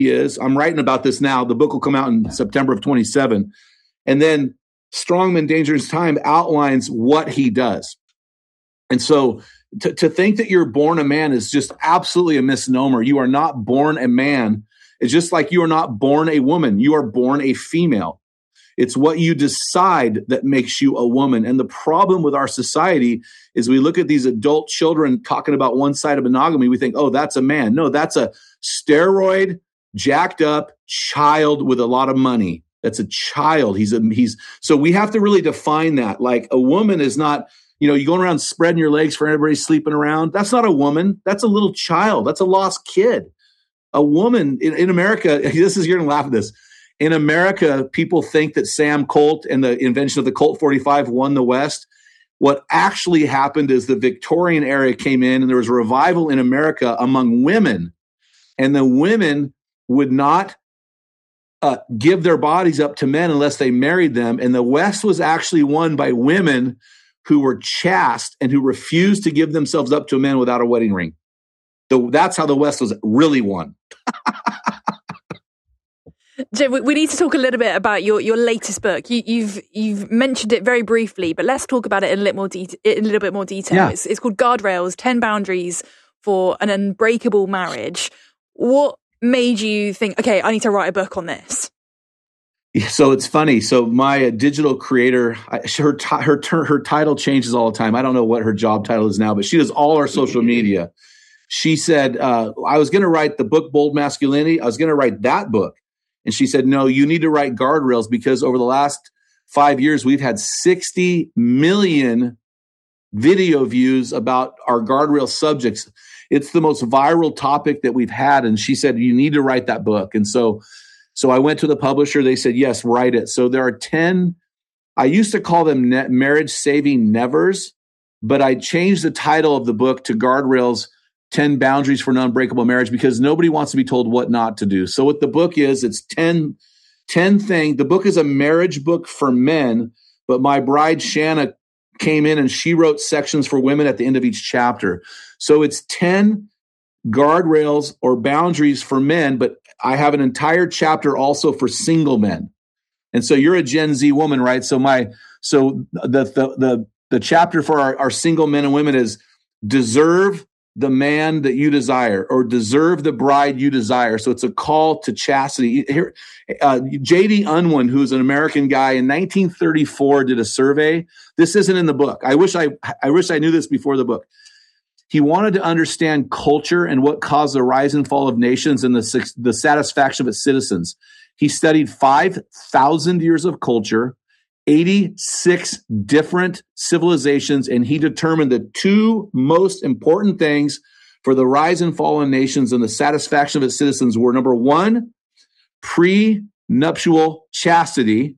is. I'm writing about this now. The book will come out in September of 27. And then Strongman Dangerous Time outlines what he does. And so to think that you're born a man is just absolutely a misnomer. You are not born a man. It's just like you are not born a woman. You are born a female. It's what you decide that makes you a woman. And the problem with our society is we look at these adult children talking about one side of monogamy. We think, oh, that's a man. No, that's a steroid, jacked up child with a lot of money. That's a child. So we have to really define that. Like a woman is not, you going around spreading your legs for everybody sleeping around. That's not a woman. That's a little child. That's a lost kid. A woman in America, you're going to laugh at this. In America, people think that Sam Colt and the invention of the Colt 45 won the West. What actually happened is the Victorian era came in and there was a revival in America among women. And the women would not give their bodies up to men unless they married them. And the West was actually won by women who were chaste and who refused to give themselves up to a man without a wedding ring. That's how the West was really won. Jim, we need to talk a little bit about your latest book. You've mentioned it very briefly, but let's talk about it in a little bit more detail. Yeah. It's called Guardrails: 10 Boundaries for an Unbreakable Marriage. What made you think, okay, I need to write a book on this? So it's funny. So my digital creator, her title changes all the time. I don't know what her job title is now, but she does all our social media. She said, I was going to write the book, Bold Masculinity. I was going to write that book. And she said, no, you need to write Guardrails because over the last 5 years, we've had 60 million video views about our guardrail subjects. It's the most viral topic that we've had. And she said, you need to write that book. And so I went to the publisher. They said, yes, write it. So there are 10, I used to call them marriage saving nevers, but I changed the title of the book to Guardrails: 10 Boundaries for an Unbreakable Marriage because nobody wants to be told what not to do. So what the book is, it's 10 things. The book is a marriage book for men, but my bride, Shanna, came in and she wrote sections for women at the end of each chapter. So it's 10 guardrails or boundaries for men, but I have an entire chapter also for single men. And so you're a Gen Z woman, right? So the chapter for our single men and women is deserve the man that you desire, or deserve the bride you desire. So it's a call to chastity. Here, J.D. Unwin, who's an American guy, in 1934 did a survey. This isn't in the book. I wish I knew this before the book. He wanted to understand culture and what caused the rise and fall of nations and the satisfaction of its citizens. He studied 5,000 years of culture, 86 different civilizations, and he determined the two most important things for the rise and fall of nations and the satisfaction of its citizens were, number one, prenuptial chastity,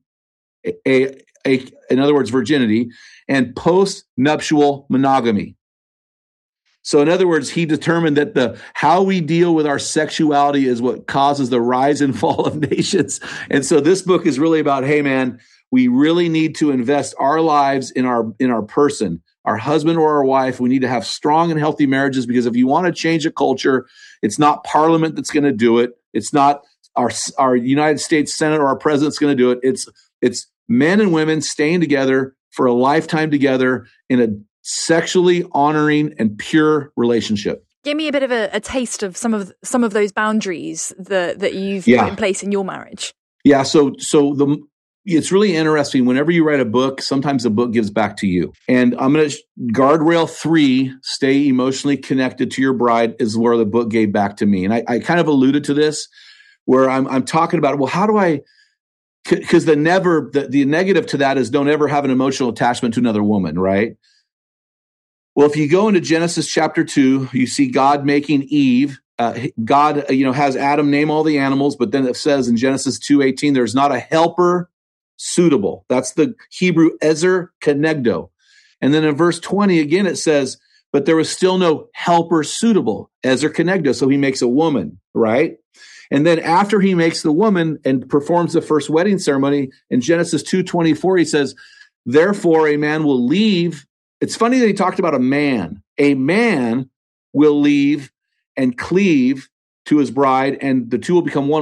in other words, virginity, and post-nuptial monogamy. So in other words, he determined that how we deal with our sexuality is what causes the rise and fall of nations. And so this book is really about, hey, man, we really need to invest our lives in our person, our husband or our wife. We need to have strong and healthy marriages because if you want to change a culture, it's not Parliament that's going to do it. It's not our United States Senate or our president's going to do it. It's men and women staying together for a lifetime together in a sexually honoring and pure relationship. Give me a bit of a taste of some of those boundaries that you've put in place in your marriage. Yeah. It's really interesting. Whenever you write a book, sometimes the book gives back to you. And I'm going to guardrail 3, stay emotionally connected to your bride, is where the book gave back to me. And I kind of alluded to this where I'm talking about, well, how do I, because the negative to that is don't ever have an emotional attachment to another woman, right? Well, if you go into Genesis chapter 2, you see God making Eve. God, has Adam name all the animals, but then it says in Genesis 2:18, there's not a helper suitable. That's the Hebrew ezer kenegdo. And then in verse 20, again, it says, but there was still no helper suitable, ezer kenegdo. So he makes a woman, right? And then after he makes the woman and performs the first wedding ceremony, in Genesis 2:24, he says, therefore a man will leave. It's funny that he talked about a man. A man will leave and cleave to his bride, and the two will become one.